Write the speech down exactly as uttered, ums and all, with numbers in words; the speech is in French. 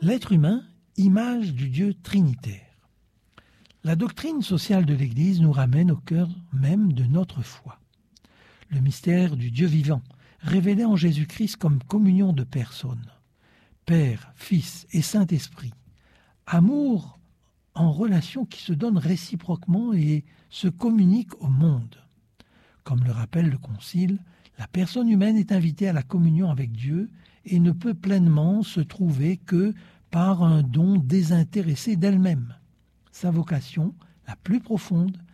L'être humain, image du Dieu trinitaire. La doctrine sociale de l'Église nous ramène au cœur même de notre foi. Le mystère du Dieu vivant, révélé en Jésus-Christ comme communion de personnes. Père, Fils et Saint-Esprit. Amour en relation qui se donne réciproquement et se communique au monde. Comme le rappelle le Concile, la personne humaine est invitée à la communion avec Dieu et ne peut pleinement se trouver que par un don désintéressé d'elle-même. Sa vocation, la plus profonde,